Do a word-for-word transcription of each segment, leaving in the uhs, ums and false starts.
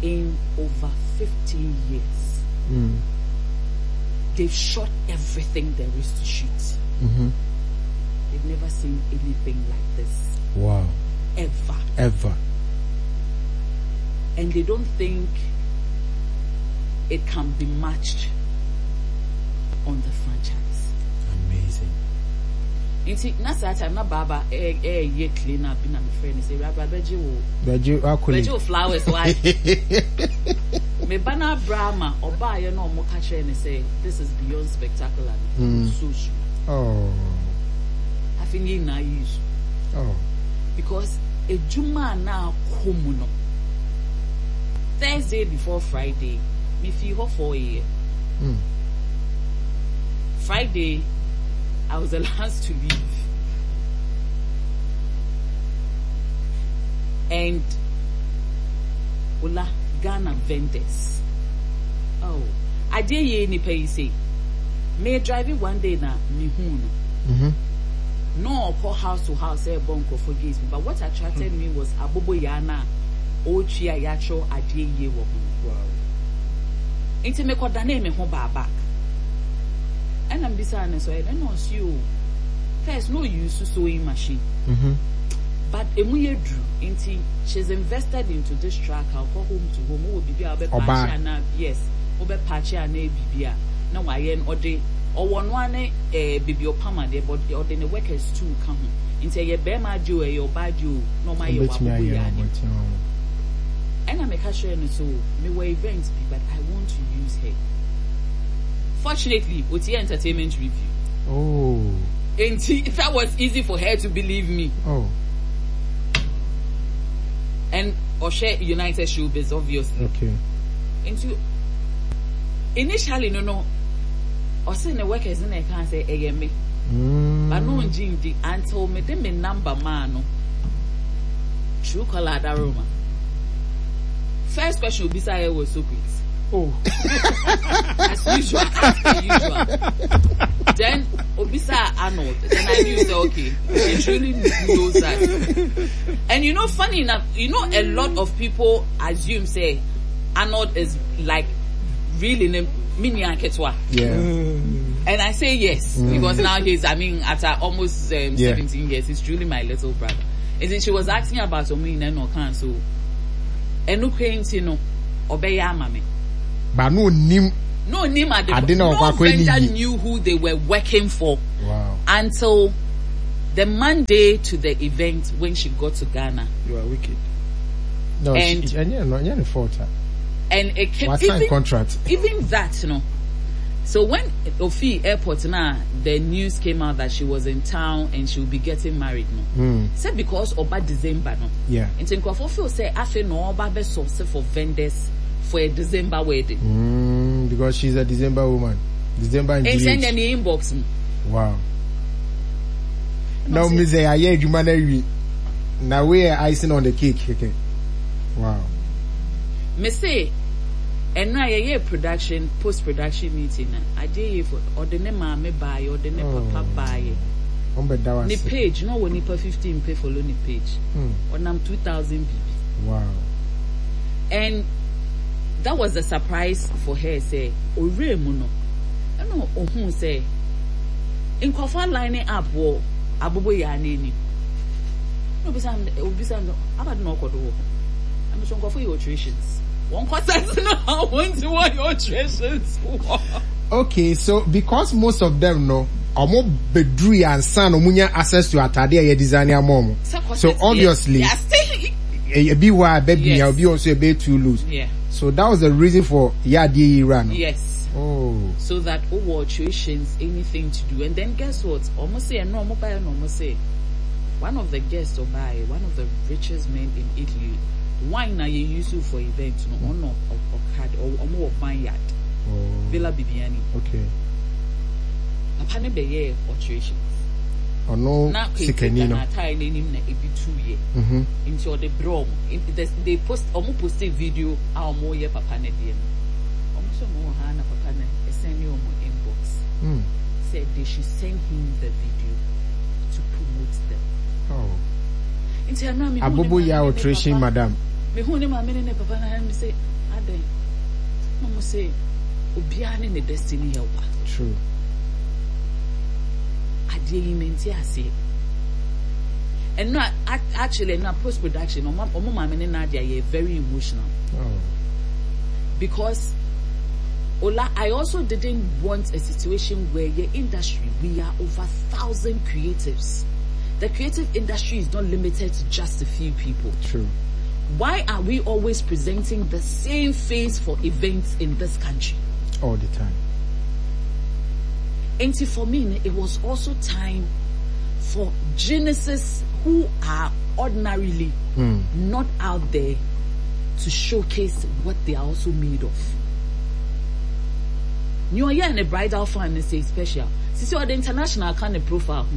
in over fifteen years. Mm. They've shot everything there is to shoot. Mm-hmm. They've never seen anything like this. Wow. Ever. Ever. And they don't think it can be matched on the franchise. Amazing. Inti nasa time na baba eh eh ye clean up na my friend say rabba beji wo beji akuli beji wo flowers why me bana brahma oba ye no mo ka kire say this is beyond spectacular. Mm. So sure. Oh. I think you na use. Oh. Because a juma na komu no Thursday before Friday me feel ho for a year. Mm. Friday I was the last to leave. And Ola Ghana vendors. Oh, I dare ye ni pay say. Me driving one day na mi hunu. Mhm. No call house to house e bonko forgives me. But what attracted mm. me was abobo yana ochia yacho adie ye wo. Wow. Inti me kodane me ho ba back. And I'm deciding so I don't know you first no use sewing machine. Mm-hmm. But Emuye Drew into she's invested into this track. I'll go home to home will be patchy and yes, obe patchy and a bibia. No I am or day or one one a bibio pama there, but or then the workers too come into your bema do a your bad you no my and I make her sure and so me way events but I want to use her. Fortunately, with the entertainment review. Oh. And see, that was easy for her to believe me. Oh. And Oshe United Showbiz, obviously. Okay. And so, initially, no, no. Ose the workers in I can't say A M A. Mm. But no Jim until me them me number man. True color aroma. First question will be say was so quick. Oh. As usual, as usual. Then Obisa Arnold. Then I knew that okay, she truly knows that. And you know, funny enough, you know, a lot of people assume say Arnold is like really named Mini Anketwa. Yeah. Mm. And I say yes mm. because now he's, I mean, at uh, almost um, yeah. seventeen years, he's truly my little brother. And then she was asking about Omina no can so. And no you know, obey mami. But no nim no nim at the no vendor knew who they were working for. Wow. Until the Monday to the event when she got to Ghana. You are wicked. No, and she, and yeah, no, yeah, fault. And it kept even, contract. Even that, you know. So when Ofi Airport now, the news came out that she was in town and she will be getting married, no. Mm. Said because Oba December, no. Yeah. And so Nkofo say after no Oba be source for vendors for a December wedding. Mm, because she's a December woman. December and send them the inbox. Wow. Now me say aye adwuma na wi. Na we icing on the cake. Okay. Wow. Me say and now yeah production post production meeting I did for or the name me buy or the name papa buy. On be that the page no one per fifteen pay follow the page. Mm. On am two thousand B B. Wow. And that was a surprise for her. Say, Ore muno. I know who say. In Kofa lining up war, Abubo Yanini. No, be some, be some. About no kodo. I'm just going for your alterations. One question now. One to what your alterations. Okay, so because most of them know. Omo bedru and son omunya access to atade ye designer mom. So obviously. Yeah, a be why baby yes. I'll be also a bit too loose. Yeah. So that was the reason for Yadi Iran. Yes. Oh. So that all alterations, anything to do. And then guess what? Almost say no more buy almost say one of the guests or buy one of the richest men in Italy. Wine na you use for events no mm. or or card or more of vineyard. Oh. Villa Bibiani. Okay. Papa ne beye alterations. Oh no, Sikanino. Na tie name na ebi two year. Mhm. Into the brom. They post omo post a video a omo ye papa ne de. Omo so mo ha na papa ne send you omo inbox. Mm. Said they should send him the video to promote them. Oh. Into na me Abobo ya altration madam. me who ne mama ne papa na me say aden no mo say obia ne ne destiny helper. True. Ade yi menti ase. And no, actually, no post production. Omo omo mama ne Nadia ye very emotional. Oh. Because Ola, I also didn't want a situation where your industry, we are over a thousand creatives. The creative industry is not limited to just a few people. True. Why are we always presenting the same face for events in this country? All the time. And for me, it was also time for geniuses who are ordinarily mm. not out there to showcase what they are also made of. New Year and a bridal fan say special. See, so the international kind of profile.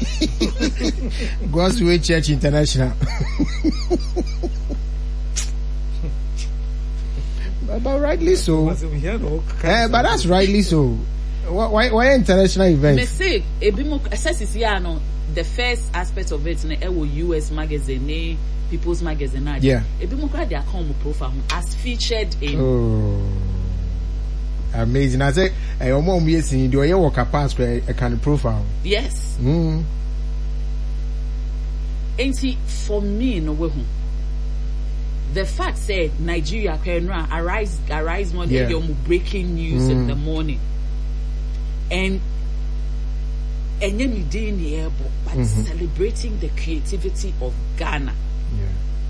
God's Way Church International. but, but rightly so. eh, but that's rightly so. Why, why international events? Mistake. The first aspect of it, a U S magazine, People's Magazine. Yeah. A bit more their common profile as featured in. Oh, amazing! I say, I almost yes, in do you work a pass a kind of profile? Yes. Mm. And see, for me, no way home. The fact said Nigeria can arise, arise more yeah. than breaking news mm. in the morning, and. And then you didn't hear, but mm-hmm. celebrating the creativity of Ghana. Yeah.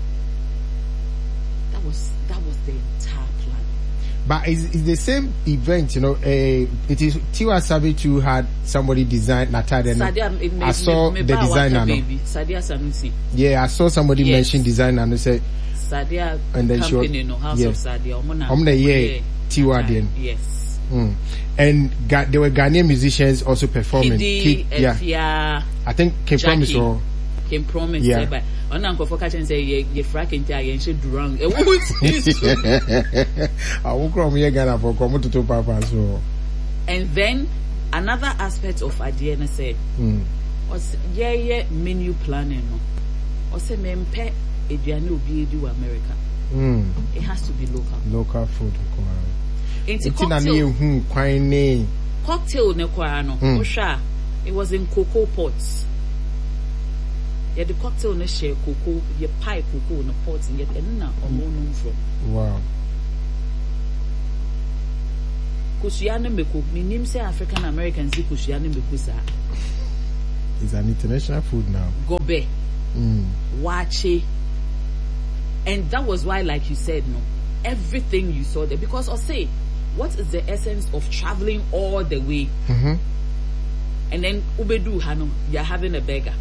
That was that was the entire plan. But it's, it's the same event, you know. Uh, it is Tiwa Savage who had somebody design Natada. Sadia, it, I saw me, me, the designer. Baby. Sadia Sanusi. Yeah, I saw somebody yes. mention designer and they said Sadia and then company, she, no House yes. of Sadia. Omna, yeah, Tiwa then. Yes. Mm. And Ga- there were Ghanaian musicians also performing. Kidi, yeah. Efia, I think Kim Promise or Kim Promise. Yeah. But on Uncle for catching say ye ye fracking tie and she drunk. I won't come here Ghana for come to Papa so. And then another aspect of Adiana said mm. was yeah yeah menu planning no. Or say mempe eduane obi edu America. Mm. It has to be local. Local food. Into cocktail, hmm, cocktail ne kwano. Mm. It was in cocoa pots. Yeah, the cocktail ne share cocoa, you pie cocoa in the pots and yet and na omo from. Wow. Kushiyane meko, mi nim say African Americans see kushiyane meko sa. It's an international food now. Gobe, mm. wache, and that was why, like you said, no, everything you saw there because I say. What is the essence of traveling all the way? Mm-hmm. And then ubedu hano, you're having a burger.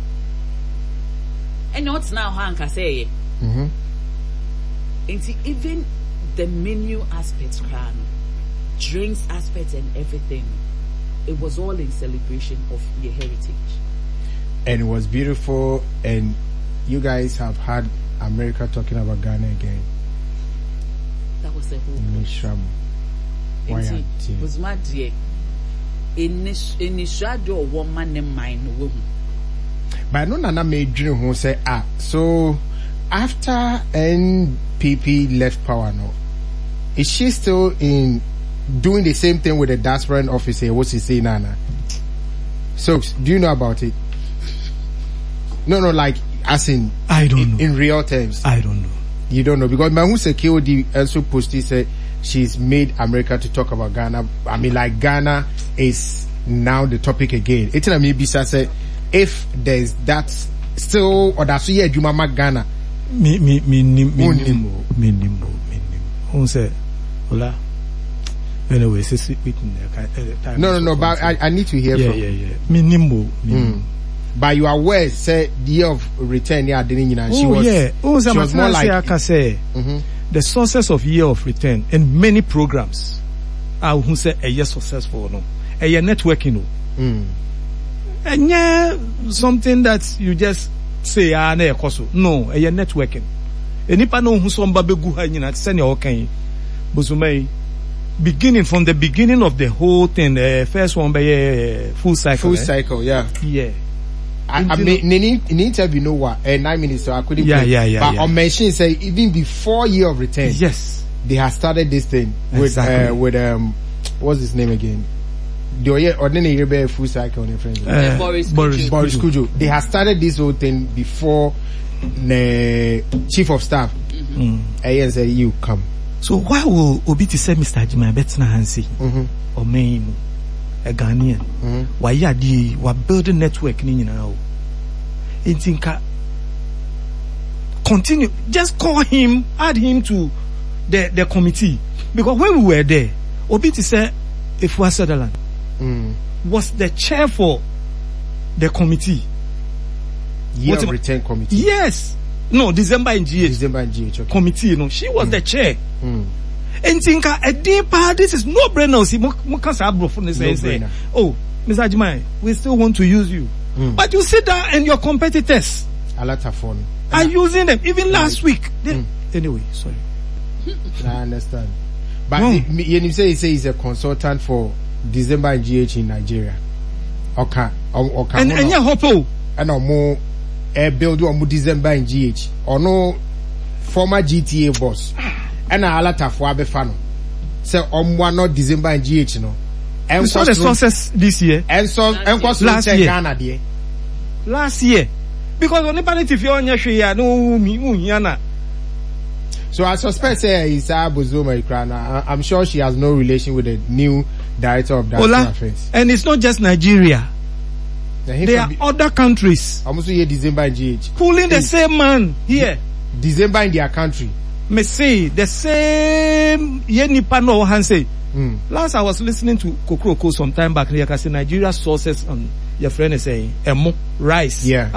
And what's now Hanka say? Mm-hmm. And see, even the menu aspects, drinks aspects and everything, it was all in celebration of your heritage. And it was beautiful, and you guys have had America talking about Ghana again. That was the whole Mishram. It was my dear. In this, in this shadow, woman and mine, woman. But no, Nana made dream who say, ah, so after N P P left power, no, is she still in doing the same thing with the diaspora officer? What's he saying, Nana? So, do you know about it? No, no, like, as in, I don't in, know. In real terms, I don't know. You don't know because Mahu Sekio also posted said she's made America to talk about Ghana. I mean, like Ghana is now the topic again. It's not me. Bisa said if there's that still or that's yeah, you mama Ghana. Me me me me me me me me me me. Who said, "Hola." Anyway, it's a no, no, no. But I, I need to hear yeah, from. Yeah, yeah, yeah. Minimum. Mm. But you are aware, say the year of return, yeah, didn't you know? She oh, was, yeah. Oh, she was more like I can say mm-hmm. the sources of year of return and many programs are who say a year successful no, a year networking no, mm. and yeah, something that you just say ah na ekoso no, a year networking. Enipa no who some babegu ha nyina send your okay, bosumai. Beginning from the beginning of the whole thing, the first one by uh, full cycle. Full eh? cycle, yeah. Yeah. I, I mean, in, in the interview, no what, uh, nine minutes, so I couldn't. Yeah, play. yeah, yeah. But yeah. on mention say even before year of return, Yes. they have started this thing with Exactly. uh, with um, what's his name again? The yeah, ordinary Rebel full cycle on your friends. Uh, Boris Boris, Kujo. Boris Kujo. They have started this whole thing before the chief of staff. Mm. And say you come. So why will Obi to say Mister Ajimai Betna Hansi Mm-hmm. or Main a Ghanaian? Mm-hmm. Why ya di wa building network ni now? Intinka continue. Just call him, add him to the the committee because when we were there, Obi to say Efua Sutherland Mm. was the chair for the committee. Year What of am- return committee. Yes, no December in G H December G H. Okay. committee. You know, she was the chair. Mm. And think a deeper, this is no brainer. See, mo mo can say abro for say, brainer. oh, Mister Ajimai, we still want to use you, Mm. but you sit down and your competitors A lot of fun. are using them. Even last week, they, Mm. anyway, sorry. I understand. But No. the, me- you say he say he's a consultant for December G H in Nigeria. Okay. Okay. And and yeah, hopo. And omo air build omo December in G H. Or no former G T A boss. And a lot of wabe no. Say omo no December in G H no. We saw the success this year, And so and Last Last say year. Ghana there. last year, because on the planet if you on your share, no me yana. So I suspect say Isa Bozoma Ikrana. I'm sure she has no relation with the new director of Diaspora Ola, Affairs. and it's not just Nigeria. Now, he There can are be- other countries almost here December in G H. pulling the same man here. December in their country. Me say the same ye nipa no han say. Mm. Last I was listening to Kokroko some time back here, I say Nigeria sources on your friend is saying emo rice. Yeah.